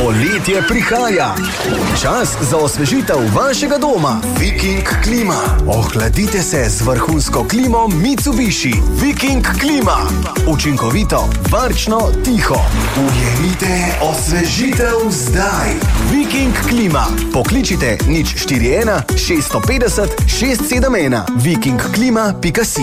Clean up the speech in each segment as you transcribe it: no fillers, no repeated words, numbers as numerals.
Poletje prihaja. Čas za osvežitev vašega doma. Viking klima. Ohladite se z vrhunsko klimo Mitsubishi. Viking klima. Učinkovito, varčno, tiho. Ujemite osvežitev zdaj. Viking klima. Pokličite 041 650 671 vikingklima.si.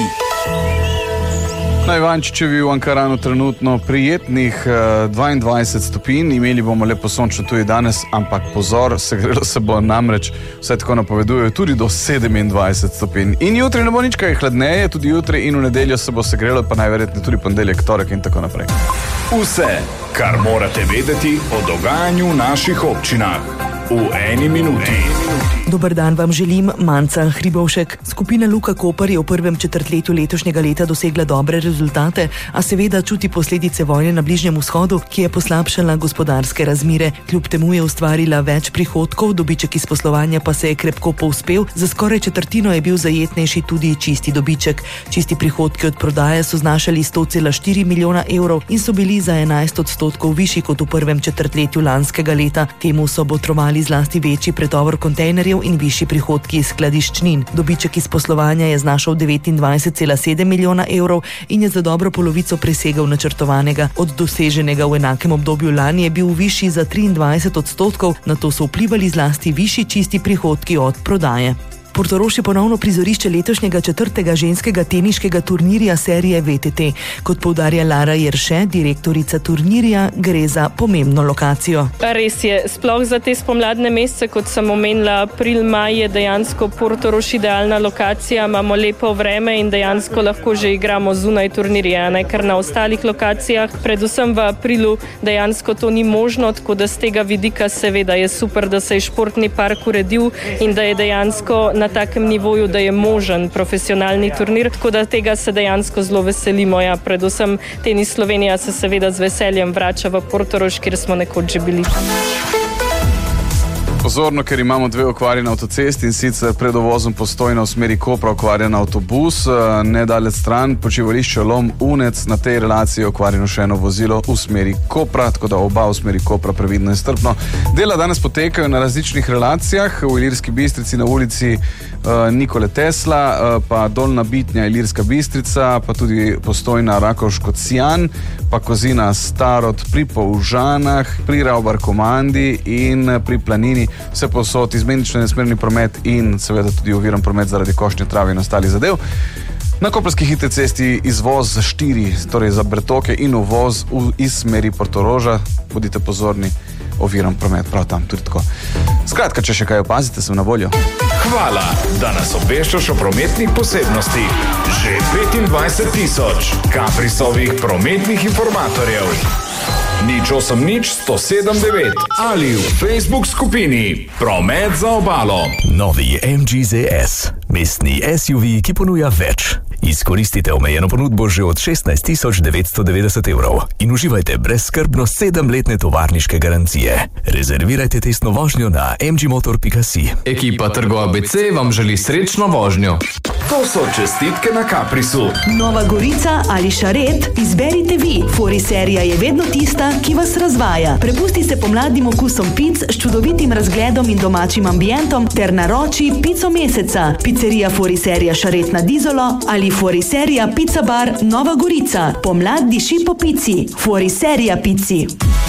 Najvančičevi v Ankaranu trenutno prijetnih 22 stopinj, imeli bomo lepo sončno tudi danes, ampak pozor, segrelo se bo namreč, vse tako napovedujejo, tudi do 27 stopinj. In jutri ne bo nič kaj hladneje, tudi jutri in v nedeljo se bo segrelo, pa najverjetneje tudi ponedeljek, torek in tako naprej. Vse, kar morate vedeti o dogajanju v naših občinah. V eni minuti. Dober dan vam želim, Manca Hribovšek. Skupina Luka Koper je v prvem četrtletju letošnjega leta dosegla dobre rezultate, a seveda čuti posledice vojne na Bližnjem vzhodu, ki je poslabšala gospodarske razmere. Kljub temu je ustvarila več prihodkov, dobiček iz poslovanja pa se je krepko povzpel, za skoraj četrtino je bil zajetnejši tudi čisti dobiček. Čisti prihodki od prodaje so znašali 100,4 milijona evrov in so bili za 11% višji kot v prvem četrtletju lanskega leta. Temu so botrovali zlasti večji pretovor kontejnerjev in višji prihodki iz skladiščnin. Dobiček iz poslovanja je znašal 29,7 milijona evrov in je za dobro polovico presegel načrtovanega. Od doseženega v enakem obdobju lani je bil višji za 23%, na to so vplivali zlasti višji čisti prihodki od prodaje. Portorož je ponovno prizorišče letošnjega 4. ženskega teniškega turnirja serije VTT. Kot poudarja Lara Jerše, direktorica turnirja, gre za pomembno lokacijo. Res je, sploh za te spomladne mesece, kot sem omenila, april, maj je dejansko Portorož idealna lokacija, imamo lepo vreme in dejansko lahko že igramo zunaj turnirja, ker na ostalih lokacijah, predvsem v aprilu, dejansko to ni možno, tako da z tega vidika seveda je super, da se je športni park uredil in da je dejansko na takem nivoju, da je možen profesionalni turnir, tako da tega se dejansko zelo veselimo. Ja, predvsem Tenis Slovenija se seveda z veseljem vrača v Portorož, kjer smo nekoč že bili. Pozorno, ker imamo dve okvarjene avtocesti in sicer pred uvozom Postojna v smeri Kopra okvarjen avtobus, nedalec stran počivališče Lom Unec, na tej relaciji je okvarjeno še eno vozilo v smeri Kopra, tako da oba v smeri Kopra previdno in strpno. Dela danes potekajo na različnih relacijah, v Ilirski Bistrici na ulici Nikole Tesla, pa Dolna Bitnja, Ilirska Bistrica, pa tudi Postojna Rakovško-Cijan, pa Kozina Starod pri Polžanah, pri Ravbar-Komandi in pri Planini. Vse posod izmenično nesmerni promet in seveda tudi oviran promet zaradi košnje trave in ostalih zadev. Na koprski hitri cesti izvoz 4, torej za Bertoke in uvoz iz smeri Portoroža, bodite pozorni, oviran promet prav tam tudi tako. Skratka, če še kaj opazite, sem na voljo. Hvala, da nas obveščaš o prometnih posebnostih. Že 25,000 Kaprisovih prometnih informatorjev. 080 ali v Facebook skupini Promet za obalo. Novi MG ZS, mestni SUV, ki ponuja več. Izkoristite omejeno ponudbo že od 16,990 evrov in uživajte brezskrbno 7-letne tovarniške garancije. Rezervirajte testno vožnjo na mgmotor.si. Ekipa Trgo ABC vam želi srečno vožnjo. To so čestitke na Kaprisu. Nova Gorica ali Šaret, izberite vi. Fori serija je vedno tista, ki vas razvaja. Prepustite pomladnim okusom pic s čudovitim razgledom in domačim ambientom ter naroči pico meseca. Pizzerija Fori serija Šaret na Dizolo ali Fori serija Pizza Bar Nova Gorica. Pomlad diši po pici. Fori serija pici.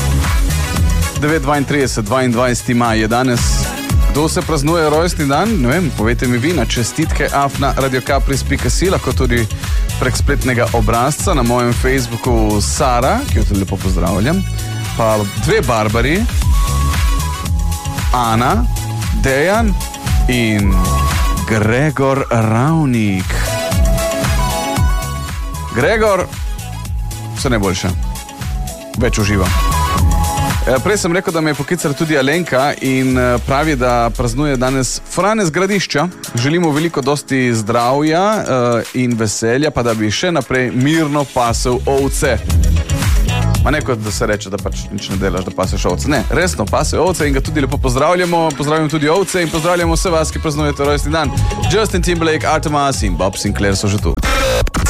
9:32, 22. maj je danes. Kdo se praznuje rojstni dan? Ne vem, povejte mi vi na čestitke @radiokapris.si, lahko tudi prek spletnega obrazca na mojem Facebooku Sara, ki jo tudi lepo pozdravljam, pa 2 Barbari, Ana, Dejan in Gregor Ravnik. Gregor, vse najboljše. Več uživam. Prej sem rekel, da me je poklicala tudi Alenka in pravi, da praznuje danes Franez Gradišča. Želimo veliko dosti zdravja in veselja, pa da bi še naprej mirno pasel ovce. Ma ne kot da se reče, da pač nič ne delaš, da paseš ovce. Ne, resno pasel ovce in ga tudi lepo pozdravljamo. Pozdravljamo tudi ovce in pozdravljamo vse vas, ki praznujete rojstni dan. Justin Timberlake, Artemas in Bob Sinclair so že tu.